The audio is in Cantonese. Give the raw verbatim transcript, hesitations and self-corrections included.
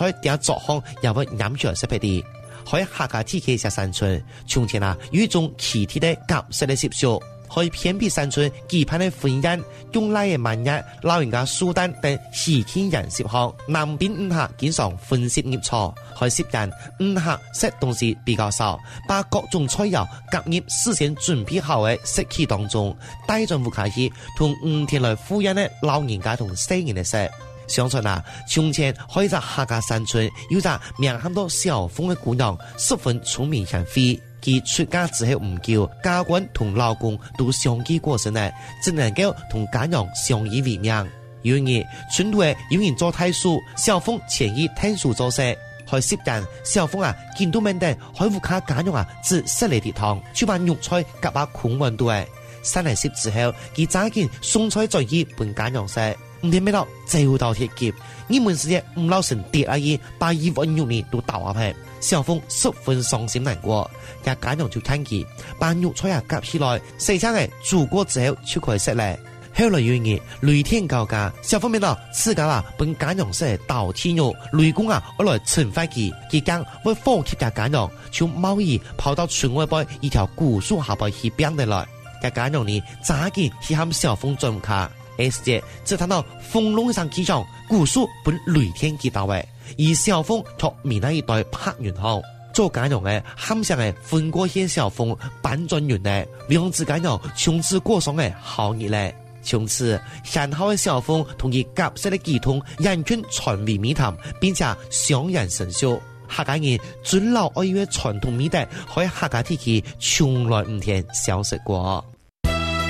菜點作項也會飲出來食別啲。喺客家地區嘅山村，從前啊有一種奇特嘅夾式嘅習俗，喺偏僻山村舉辦嘅婚宴，用來嘅晚日老人家蘇丹等喜慶人習項，南邊五客經常分食入菜，喺食人五客食東西比較少，把各種菜肴夾入事先準備好嘅食器當中，帶進屋企去同五天來赴宴嘅老人家同細人嚟食。相傳啊，從前喺一個客家山村，有一個名喊到小鳳嘅姑娘，十分聰明賢惠。佢出家之後唔久，家官同老公都相繼過身呢，只能夠同家娘相依為命。有一日，村度嘅有人做太叔，小鳳前意聽書做事，喺食人小鳳啊見到面的喺屋企家娘啊只食嚟啲湯，就把肉菜夾把空碗度嘅，散嚟食之後，佢揸件送菜再去伴家娘食。唔聽咩咯，就到鐵劫。你們是嘅唔老成跌阿姨，把一碗肉呢都倒下去。小鳳十分傷心難過，也家娘就看見，把肉菜啊夾起來，細餐嘅煮過之後就可以食咧。後來有一日雷天交加，小鳳咩咯，自家啊伴家娘食倒天肉，雷公啊我來懲罰佢，佢講會放棄嘅家娘，就冒雨跑到村外邊一條古樹下邊去邊地來。嘅家娘呢，揸緊去喊小鳳進卡。S 姐只睇到風龍上機上，古樹本雷天擊到嘅，而小鳳托面那一代拍完後，做家娘嘅喊上嘅分過些小鳳搬轉完咧，兩隻家娘從此過上嘅好日咧。從此善好嘅小鳳同佢夾式嘅溝通，人群傳為美談，並且相人成肖。客家人尊老愛幼嘅傳統美德，喺客家地區從來唔聽消失過。